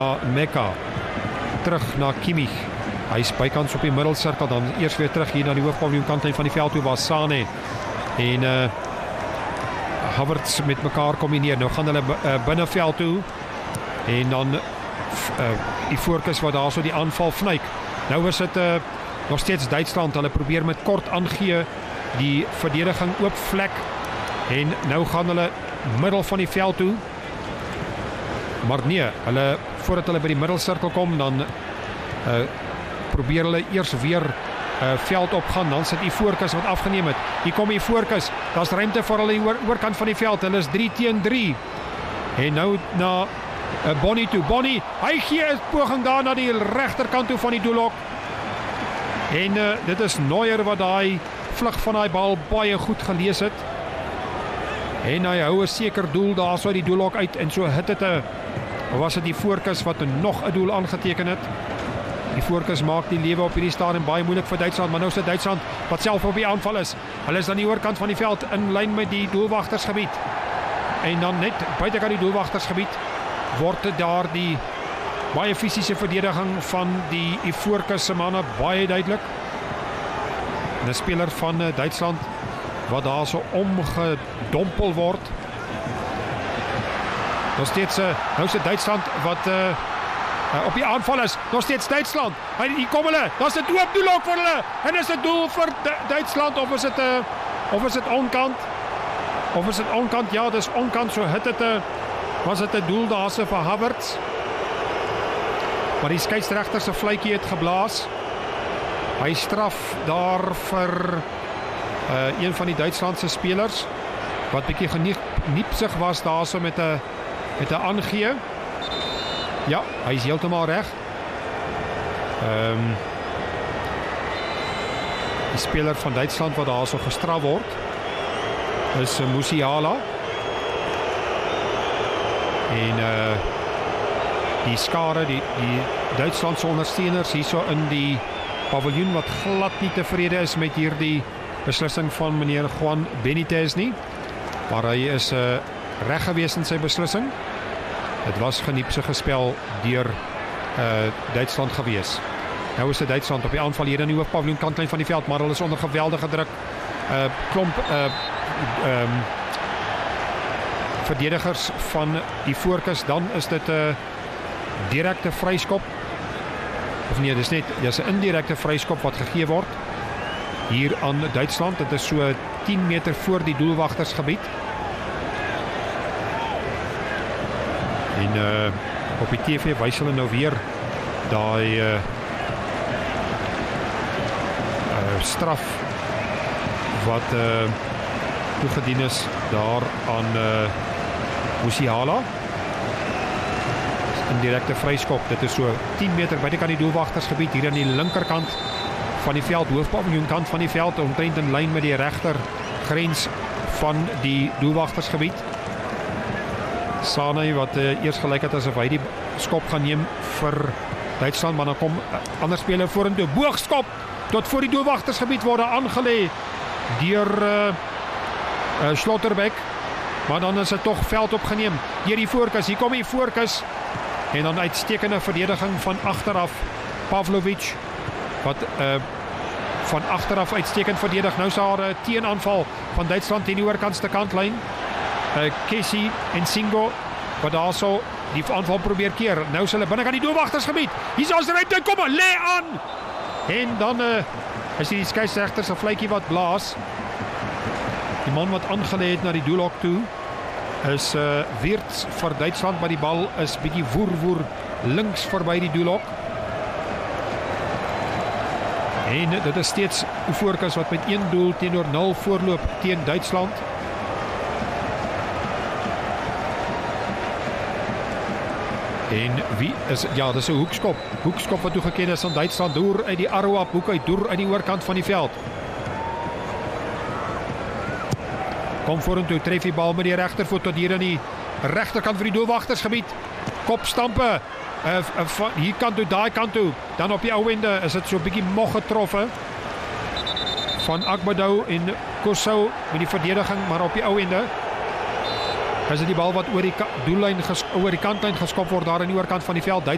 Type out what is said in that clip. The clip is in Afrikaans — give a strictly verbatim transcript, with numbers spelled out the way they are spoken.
Mekka terug na Kimmich. Hy is bykans op die middelsirkel, dan eers weer terug hier na die hoofpaviljoen kantlyn van die veld toe, waar Sane en uh, Havertz met mekaar kombineer. Nou gaan hulle uh, binneveld toe en dan uh, die voorkus wat daar so die aanval vnyk. Nou is dit uh, nog steeds Duitsland, hulle probeer met kort aangee die verdediging oop vlek en nou gaan hulle middel van die veld toe. Maar nee, hulle, voordat hulle by die middelsirkel kom, dan uh, probeer hulle eers weer uh, veld opgaan, dan sit die voorkus wat afgeneem het. Hier kom die voorkus, daar is ruimte vir hulle oor, oorkant van die veld, hulle is drie teen drie. En nou na uh, Bonnie toe, Bonnie, hy gee 'n poging daar na die regterkant toe van die doelhok. En uh, dit is Neuer wat daai vlug van daai bal baie goed gelees het. En hy hou 'n seker doel daar so uit die doelhok uit en so hit dit 'n was dit die voorkus wat nog 'n doel aangeteken het. Die voorkus maak die lewe op hierdie stadium baie moeilik vir Duitsland, maar nou is dit Duitsland wat self op die aanval is. Hulle is aan die oorkant van die veld in lyn met die doelwagtersgebied. En dan net buitekant die doelwagtersgebied word daar die baie fisiese verdediging van die, die voorkus se manne baie duidelik. 'n Speler van uh, Duitsland wat daar so omgedompel word. Nog steeds, uh, nou is dit Duitsland wat uh, uh, op die aanval is. Nog steeds Duitsland. Hy, hier kom hulle. Dat is 'n doop doelhok vir hulle. En is dit doel vir Du Duitsland of is dit uh, of is dit onkant? Of is dit onkant? Ja, dis onkant. So hit dit 'n uh, was dit 'n doel daar se vir Havertz. Maar die skeieregter se fluitjie het geblaas. Hy straf daar vir uh, een van die Duitslandse spelers wat bietjie geniepsig was daar so met 'n met 'n aangee. Ja, hy is heeltemal reg. Ehm um, die speler van Duitsland wat daar so gestraf word is uh, Musiala. En uh die skare, die die Duitslandse ondersteuners hierso in die paviljoen wat glad nie tevrede is met hierdie beslissing van meneer Juan Benitez nie. Maar hy is uh, reg gewees in sy beslissing. Dit was geniepse gespel deur uh, Duitsland gewees. Nou is dit Duitsland op die aanval hier in die hoofpaviljoen kantlyn van die veld, maar hulle is onder geweldige druk. Uh, klomp uh, um, verdedigers van die voorkus, dan is dit 'n uh, direkte vryskop. Of nee, dis net dis 'n indirekte vryskop wat gegee word hier aan Duitsland. Dit is so tien meter voor die doelwagtersgebied. En uh, op die T V wys hulle nou weer daai uh, uh, straf wat uh, toegedien is daar aan uh, Musiala. Indirekte vryskop. Dit is so tien meter buitekant die doelwagtersgebied hier aan die linkerkant van die veld, hoofpaviljoenkant van die veld, omtrent in lyn met die regter grens van die doelwagtersgebied. Sane wat uh, eers gelyk het asof hy die skop gaan neem vir Duitsland, maar dan kom uh, ander speler vorentoe. Boogskop tot voor die doelwagtersgebied word aangelê deur uh, uh, Schlotterbeck, maar dan is dit tog veld opgeneem deur die voorkus. Hier kom die voorkus en dan uitstekende verdediging van agteraf. Pavlovic wat uh, van agteraf uitstekend verdedig. Nou is daar 'n uh, teenaanval van Duitsland teen die oorkantste kantlyn. Uh, Kessie en Singo wat daar so die aanval probeer keer. Nou is hulle binne aan die doelwagtersgebied. Hier is ons ruimte, kom maar, lê aan. En dan uh, is die skeieregter se fluitjie wat blaas. Die man wat aangelê het na die doelhok toe is uh, Wirtz vir Duitsland, maar die bal is bietjie woer woer links verby die doelhok. En dit is steeds die voorkus wat met een doel teenoor nul voorloop teen Duitsland. En wie is, ja, dis 'n hoekskop. Hoekskop wat toegeken is aan Duitsland deur uit die Arroap hoek uit, deur uit die oorkant van die veld. Kom vorentoe, tref die bal met die regtervoet tot hier aan die regterkant vir die doelwagtersgebied. Kopstampe. Uh, uh, hier kant toe, daai kant toe. Dan op die ou ende is dit so 'n bietjie mog getroffe van Akbadou en Kosou met die verdediging, maar op die ou ende is dit die bal wat oor die doellyn oor die kantlyn geskop word daar aan die oorkant van die veld.